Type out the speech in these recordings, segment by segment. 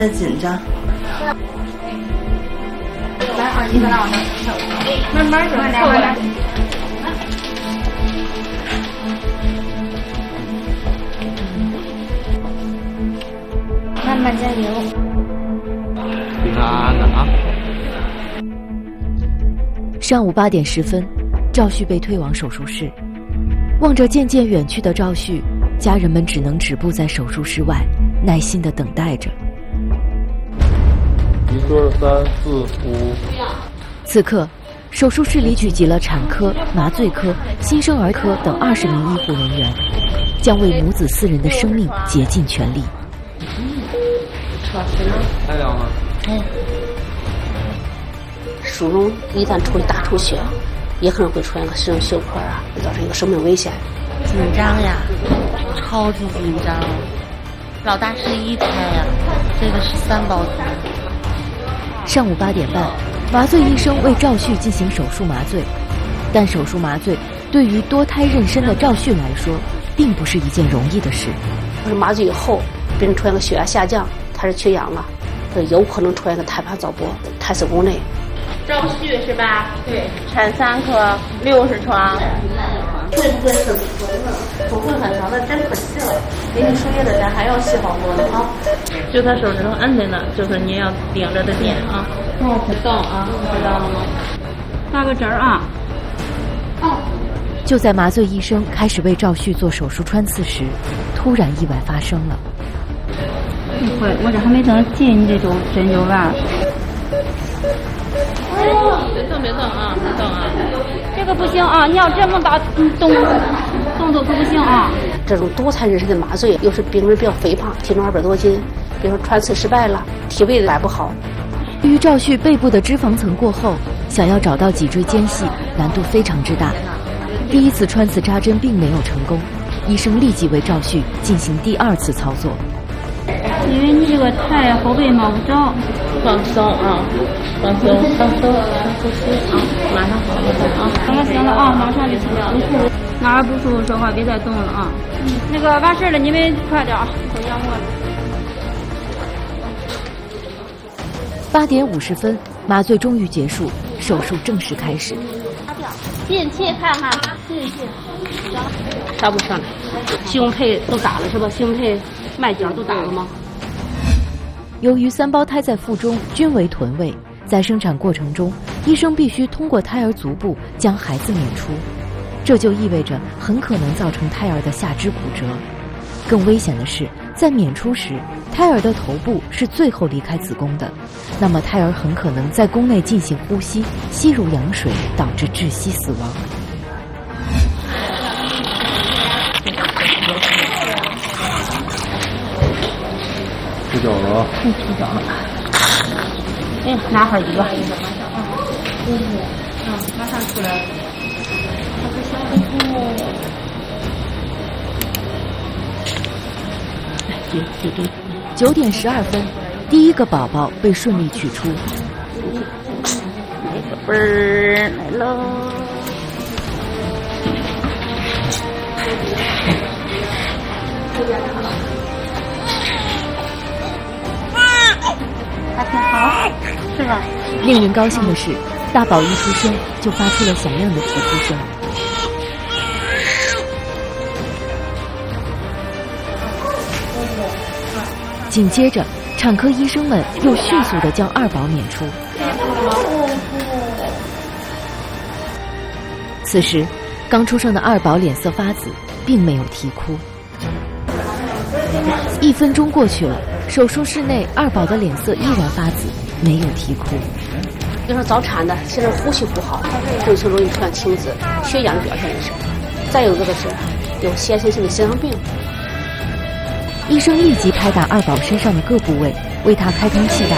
紧张。 来，你再来往上跳，慢慢的，慢点。慢慢加油。 平安安的啊！ 上午8点10分，赵旭被推往手术室。望着渐渐远去的赵旭，家人们只能止步在手术室外，耐心地等待着。 1个3、4、5。 此刻，手术室里聚集了产科、麻醉科、新生儿科等20名医护人员，将为母子4人的生命竭尽全力。 太凉了。 术中一旦出现大出血，也可能会出现个肾休克啊，造成一个生命危险。 紧张呀，超级紧张。老大是1胎呀，这个是3胞胎。 上午8点半，麻醉医生为赵旭进行手术麻醉，但手术麻醉对于多胎妊娠的赵旭来说，并不是一件容易的事。 麻醉以后，病人出现个血压下降，他是缺氧了，有可能出现个胎盘早剥、胎死宫内。 赵旭是吧？对，产3科，60床。 会不会很疼啊？手术很长的，真可惜了。给你输液的咱还要细好多呢啊！ 就他手指头摁在那，就是你要顶着的点啊。不动啊，知道了吗？打个针啊。 就在麻醉医生开始为赵旭做手术穿刺时，突然意外发生了。 不会，我这还没等进，你这种针就完了。别动啊，别动啊！这个不行啊！你要这么大动作可不行啊！ 这种多胎妊娠的麻醉，又是病人比较肥胖，体重200多斤，比如说穿刺失败了，体位摆不好。 对于赵旭背部的脂肪层过厚，想要找到脊椎间隙，难度非常之大。第1次穿刺扎针并没有成功，医生立即为赵旭进行第2次操作。 因为你这个太后背摸不着，放松啊，放松，呼吸啊，马上好了啊，行了啊，马上就行了。哪儿不舒服说话，别再动了啊。那个完事了，你们快点回家摸。 8点50分，麻醉终于结束，手术正式开始。 进去看看，进去。 上不上来？胸胚都打了是吧？胸胚、脉角都打了吗？ 由于3胞胎在腹中均为臀位，在生产过程中，医生必须通过胎儿足部将孩子娩出，这就意味着很可能造成胎儿的下肢骨折。更危险的是，在娩出时，胎儿的头部是最后离开子宫的，那么胎儿很可能在宫内进行呼吸，吸入羊水，导致窒息死亡。 出脚了啊！ 出脚了。哎，拿会儿一个。马上出来。 9点12分，第1个宝宝被顺利取出。 嘣儿来喽！还挺好，是吧？ 令人高兴的是，大宝一出生就发出了响亮的啼哭声。紧接着，产科医生们又迅速地将2宝娩出。此时，刚出生的2宝脸色发紫，并没有啼哭。1分钟过去了，手术室内2宝的脸色依然发紫，没有啼哭。 就说早产的，现在呼吸不好，症情容易出现青紫，缺氧的表现也是。再有一个是有先天性的心脏病。 医生立即拍打2宝身上的各部位，为他开通气道。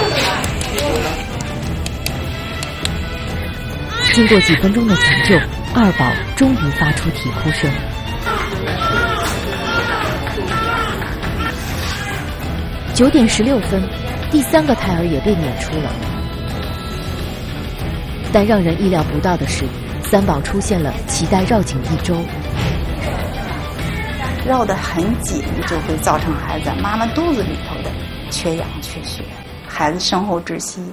经过几分钟的抢救，2宝终于发出啼哭声。9点16分，第3个胎儿也被娩出了。但让人意料不到的是，3宝出现了脐带绕颈一周。 绕得很紧，就会造成孩子妈妈肚子里头的缺氧缺血血，孩子身后窒息。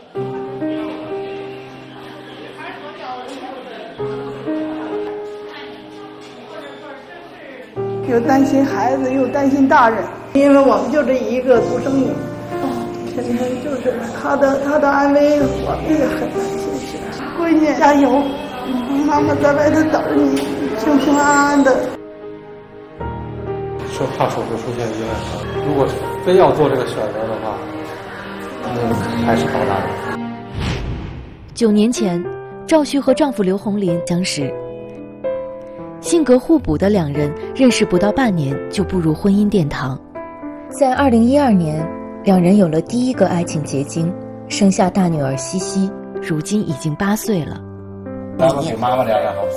又担心孩子，又担心大人，因为我们就这一个独生女，天天就是她的安危，我们也很担心。闺女加油，妈妈在外头等着你，平平安安的。 说怕手术出现意外，如果非要做这个选择的话，那还是保大人。 9年前，赵旭和丈夫刘红林相识。性格互补的两人认识不到半年就步入婚姻殿堂。在2012年，两人有了第一个爱情结晶，生下大女儿西西，如今已经8岁了。 咱们给妈妈量量好吗？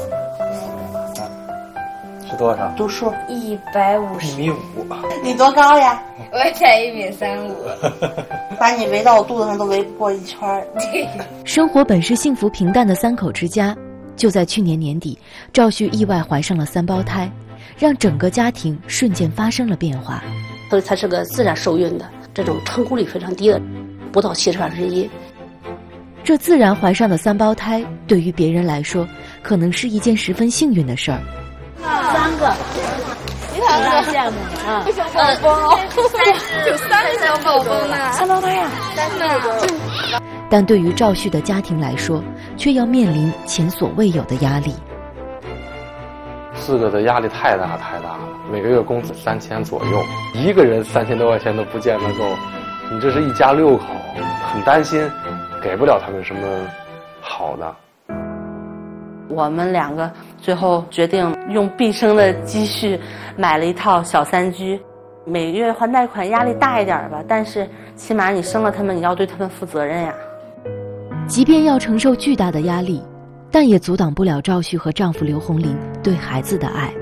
是多少？ 读数150。 1.5米。 你多高呀？ 我才1.35米。 把你围到我肚子上都围不过一圈。 生活本是幸福平淡的3口之家，就在去年年底，赵旭意外怀上了3胞胎，让整个家庭瞬间发生了变化。 所以她是个自然受孕的，这种成功率非常低的，不到70%。 这自然怀上的3胞胎，对于别人来说，可能是一件十分幸运的事儿。 3个， 你看多羡慕啊！小宝宝，有3个小宝宝呢，3胞胎呀，3个。 但对于赵旭的家庭来说，却要面临前所未有的压力。 4个的压力太大了，每个月工资3000左右，一个人3000多块钱都不见得够，你这是一家6口，很担心，给不了他们什么好的。 我们2个最后决定用毕生的积蓄买了一套小3居，每个月还贷款压力大一点吧，但是起码你生了他们，你要对他们负责任呀。 即便要承受巨大的压力，但也阻挡不了赵旭和丈夫刘红林对孩子的爱。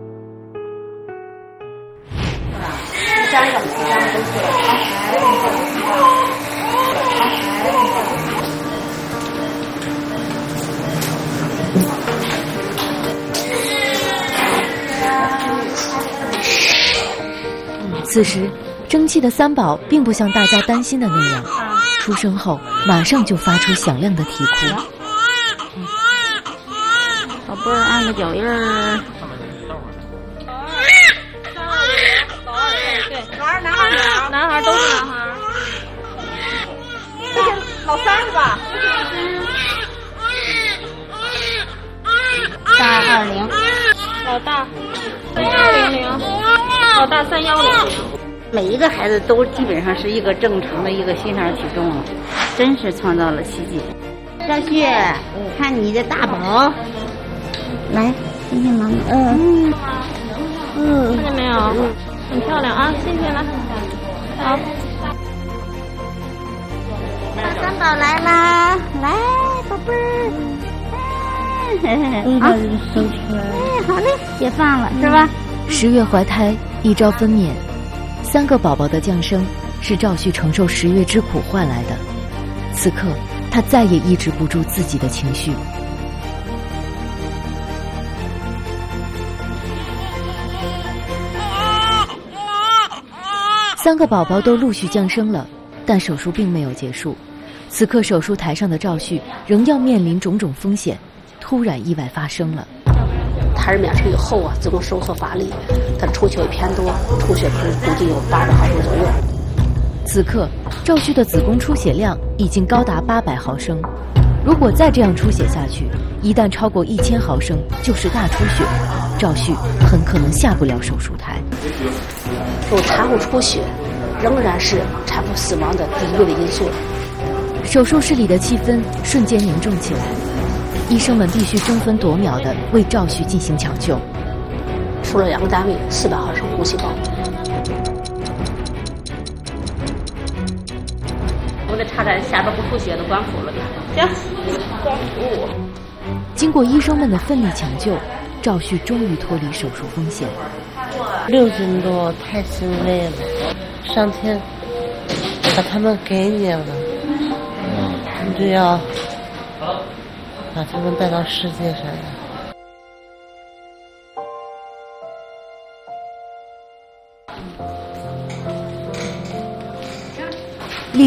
此时，争气的3宝并不像大家担心的那样，出生后马上就发出响亮的啼哭。 宝贝儿，按个脚印儿。对，男孩都是男孩。这是老3是吧？大220，老大3200，老大3100。 每一个孩子都基本上是一个正常的一个心脏体重了，真是创造了奇迹。赵旭，看你的大宝，来，亲亲妈妈。 看见没有？很漂亮啊，亲亲来。好。 大3宝来啦，来，宝贝儿。好，收起来。好嘞，别放了，是吧 ？10月怀胎，1朝分娩，3个宝宝的降生是赵旭承受10月之苦换来的。此刻，他再也抑制不住自己的情绪。3个宝宝都陆续降生了，但手术并没有结束。此刻，手术台上的赵旭仍要面临种种风险。突然意外发生了。 胎儿娩出以后啊，子宫收缩乏力，他的出血也偏多，出血估计有800毫升左右。 此刻，赵旭的子宫出血量已经高达800毫升。如果再这样出血下去，一旦超过1000毫升，就是大出血，赵旭很可能下不了手术台。 有产后出血，仍然是产妇死亡的第1位的因素。 手术室里的气氛瞬间凝重起来。医生们必须争分夺秒地为赵旭进行抢救。 输了2个单位400毫升红细胞。 我得差点下边不出血的管谱了，行，管谱。 经过医生们的奋力抢救，赵旭终于脱离手术风险。 6斤多，太欣慰了！上天把他们给你了，你就要把他们带到世界上来。